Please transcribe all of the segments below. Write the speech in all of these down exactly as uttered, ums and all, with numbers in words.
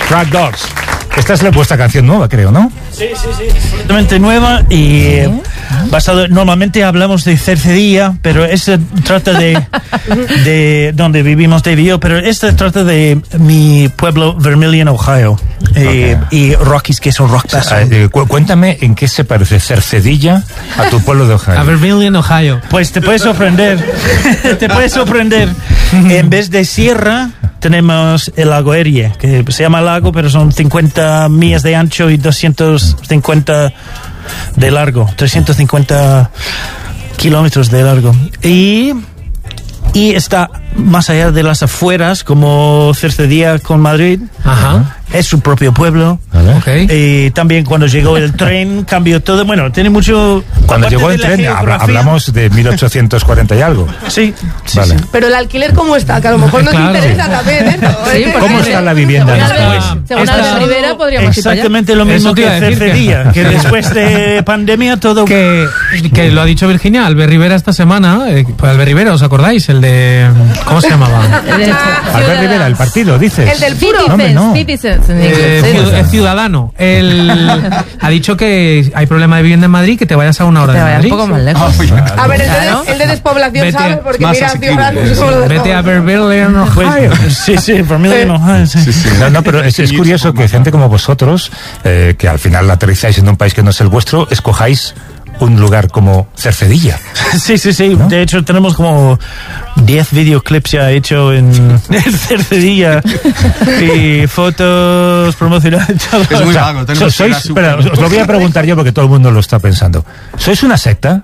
Rag Dogs. Esta es la vuestra canción nueva, creo, ¿no? Sí, sí, sí, completamente nueva y ¿Eh? basado, normalmente hablamos de Cercedilla, pero esta trata de, de donde vivimos Dave y yo, pero esta trata de mi pueblo Vermilion, Ohio, eh, okay. y Rockies, que es un rock o sea, eh, cu- Cuéntame en qué se parece Cercedilla a tu pueblo de Ohio. A Vermilion, Ohio. Pues te puedes sorprender, te puedes sorprender. En vez de sierra, tenemos el lago Erie, que se llama lago, pero son cincuenta millas de ancho y doscientos cincuenta de largo, trescientos cincuenta kilómetros de largo. Y, y está más allá de las afueras, como Cercedilla con Madrid. Ajá. Es su propio pueblo. Okay. Y también cuando llegó el tren cambió todo. Bueno, tiene mucho. Cuando llegó el tren habla, hablamos de mil ochocientos cuarenta y algo. Sí, sí, vale. sí. Pero el alquiler, ¿cómo está? Que a lo mejor nos claro. interesa también, ¿eh? Sí, ¿cómo está la vivienda? Según Esta, Albert Rivera podríamos ir para allá. Exactamente lo mismo que Cercedilla, que después de pandemia todo. Que, que lo ha dicho Virginia, Albert Rivera esta semana. Eh, pues Albert Rivera, ¿os acordáis? El de. ¿Cómo se llamaba? Albert Rivera, el partido, dices. El del puro. No, hombre, no. Eh, ciud- ciudadano. Él ha dicho que hay problema de vivienda en Madrid, que te vayas a una hora Te de vayas Madrid. un poco más lejos. A ver, el de, Claro. el de despoblación Vete, sabe, porque más mira, asequible. Ciudad, no sé cómo lo Vete a Vermilion, Ohio. Pues, sí, sí, Vermilion, Ohio, sí. Sí, sí. No, no, pero es, es curioso que gente como vosotros, eh, que al final aterrizáis en un país que no es el vuestro, escojáis un lugar como Cercedilla. Sí, sí, sí. ¿No? De hecho, tenemos como diez videoclips ya hechos en, en Cercedilla y fotos promocionales. Es muy vago. So- Tenemos sois, que ir a espera, super- os lo voy a preguntar yo porque todo el mundo lo está pensando. ¿Sois una secta?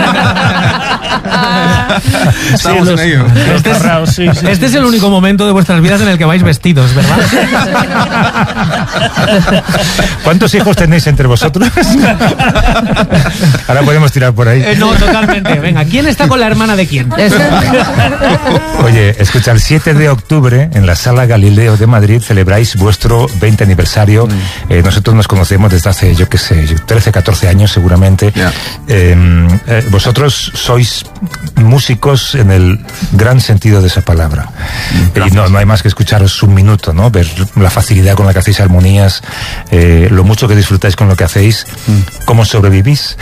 Estamos Sí, en los- ello. los cerrados, sí, sí. Este es el único momento de vuestras vidas en el que vais vestidos, ¿verdad? ¿Cuántos hijos tenéis entre vosotros? Ahora podemos tirar por ahí. Eh, no, totalmente. Venga, ¿quién está con la hermana de quién? Oye, escucha, el siete de octubre en la Sala Galileo de Madrid celebráis vuestro veinte aniversario. Mm. Eh, nosotros nos conocemos desde hace, yo qué sé, trece, catorce años seguramente. Yeah. Eh, eh, vosotros sois músicos en el gran sentido de esa palabra. Y no, no hay más que escucharos un minuto, ¿no? Ver la facilidad con la que hacéis armonías, eh, lo mucho que disfrutáis con lo que hacéis, cómo sobrevivís.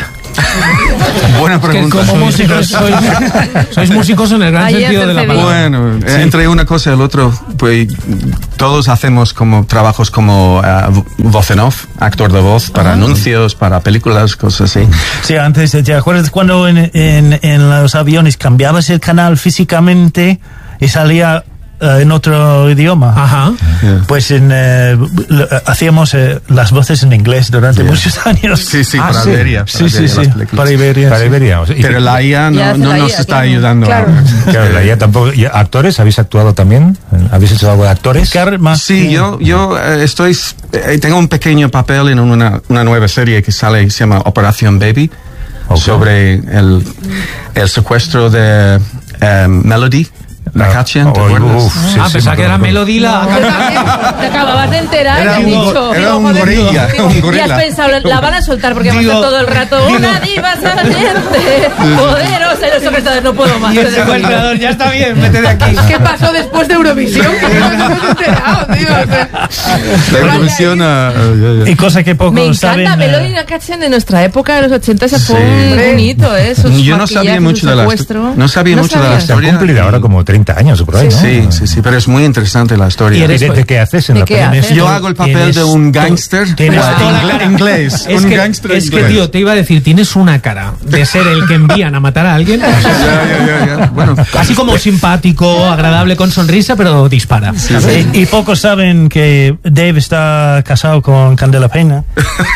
Buena Que pregunta. como músicos sois, sois músicos en el gran Ahí sentido es de la el palabra. Bueno, eh, entre una cosa y el otro, pues todos hacemos como trabajos como uh, voz en off, actor de voz para anuncios, para películas, cosas así. Sí, antes, ¿te acuerdas cuando en, en, en los aviones cambiabas el canal físicamente y salía uh, en otro idioma? Ajá. Yeah. Pues en, eh, lo- hacíamos eh, las voces en inglés durante Yeah. muchos años. Sí, sí, Ah, para sí. Iberia. Sí, sí, sí. Para Para Iberia. Para sí. Iberia. Y- Pero la I A Ya no, hace no la nos I A, está claro. ayudando Claro. ahora. Claro, la I A tampoco. ¿Y actores? ¿Habéis actuado también? ¿Habéis hecho algo de actores? Car- más Sí, que- yo, yo eh, estoy, eh, tengo un pequeño papel en una, una nueva serie que sale, se llama Operación Baby, Ok. sobre el, el secuestro de eh, Melody Nakachian, ¿te Ah, acuerdas? uf, sí, ah, sí, pensaba me que era acuerdo. Melody la... Te acababas de enterar, Era te he un, dicho. era Digo, un joder, gorilla, digo, un y has gorila. pensado, la van a soltar porque va a Digo- estar todo el rato una diva saliente, poderosa, y los secuestradores, no puedo más. Y el secuestrador, ya está bien, vete de aquí. ¿Qué pasó después de Eurovisión? Que no nos hemos enterado, tío. O sea, La Eurovisión, ah, ya, ya. Y cosa que pocos me encanta saben. eh, Melody Nakachian de nuestra época, de los ochenta, se fue Sí. un bonito, ¿eh? Sus Yo no sabía maquillajes, mucho su de la secuestro. no sabía mucho de la Se han historia. cumplido ahora como treinta años o por ahí, ¿no? Sí, sí, sí, pero es muy interesante la historia. Y ¿Y eres- de, de qué haces en ¿De la qué peli? haces? Yo hago el papel Tienes de un to- gángster tienes ah, toda la ingle- cara. inglés. Es un que, gángster es que, inglés. tío, te iba a decir, tienes una cara de ser el que envían a matar a alguien. Ya, ya, ya, ya. Bueno, Así como simpático, agradable, con sonrisa, pero dispara. ¿sabes? Y, y pocos saben que Dave está casado con Candela Peña.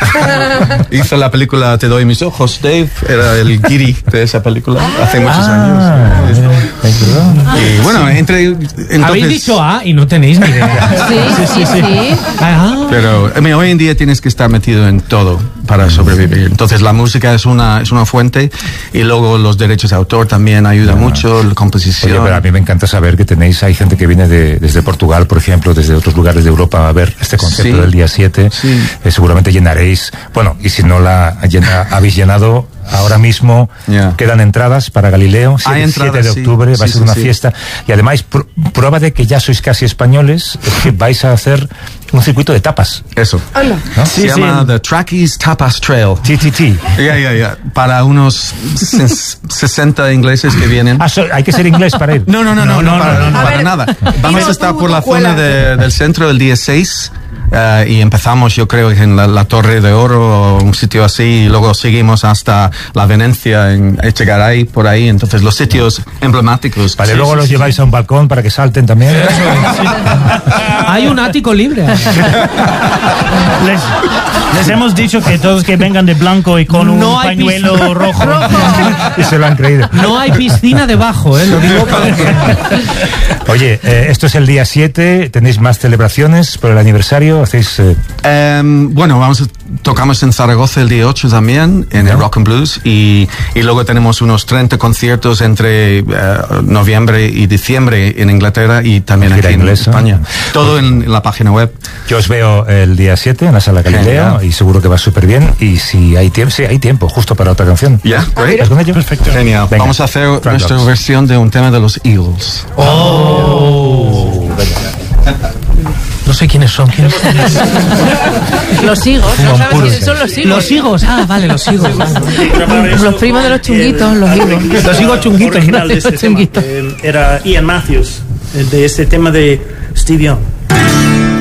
hizo la película Te doy mis ojos, Dave, era el guiri de esa película hace muchos años. Ah, es verdad. Y bueno, entre entonces, Habéis dicho A y no tenéis ni idea. Sí, sí, sí. Ah, pero I mean, hoy en día tienes que estar metido en todo para sobrevivir. Entonces la música es una es una fuente y luego los derechos de autor también ayuda mucho, la composición. Oye, pero a mí me encanta saber que tenéis, hay gente que viene de, desde Portugal, por ejemplo, desde otros lugares de Europa a ver este concierto Sí. del día siete. Sí. Eh, seguramente llenaréis, bueno, y si no la llena, habéis llenado, ahora mismo Yeah. quedan entradas para Galileo, Hay entradas, siete de octubre, sí. va a Sí, ser sí, una sí. fiesta. Y además, pr- prueba de que ya sois casi españoles, es que vais a hacer un circuito de tapas. Eso. ¿No? Se Sí, llama sí. The Trackies Tapas Trail. Sí, sí, sí. Ya, ya, ya. Para unos ses- sesenta ingleses que vienen. Ah, so- hay que ser inglés para ir. No, no, no, no, no, para, no, no. para A ver, nada. Vamos dinos a estar tú, por la tu escuela. zona de- del centro el día seis. eh, y empezamos, yo creo, en la, la Torre de Oro o un sitio así, y luego seguimos hasta la Venecia, en Echegaray, por ahí. Entonces, los sitios emblemáticos. Vale, Sí, luego sí, los sí. lleváis a un balcón para que salten también. Hay un ático libre. Les, les hemos dicho que todos que vengan de blanco y con No un hay pañuelo pis- rojo. Y se lo han creído. No hay piscina debajo, ¿eh? Lo digo para que... Oye, eh, esto es el día siete, tenéis más celebraciones por el aniversario, hacéis... eh, Em, bueno, vamos a, tocamos en Zaragoza el día ocho también, en el Rock and Blues, y, y luego tenemos unos treinta conciertos entre eh, noviembre y diciembre en Inglaterra y también Gira aquí en inglesa. España. Todo en, en la página web. Yo os veo el día siete en la Sala Galileo Genial. y seguro que va súper bien. Y si hay tiempo, sí, hay tiempo justo para otra canción. Ya, great. ¿Vas con ello? Perfecto. Genial. Venga. Vamos a hacer Frank nuestra Dogs. versión de un tema de los Eagles. No sé quiénes son. ¿quiénes son? Los higos, ¿no Fuman sabes puros. quiénes son los higos? Los higos. Ah, vale, los higos. Los primos de los chunguitos, los higos. Los higos chunguitos. Original de este tema, Eh, era Ian Matthews, eh, de este tema de Steve Young.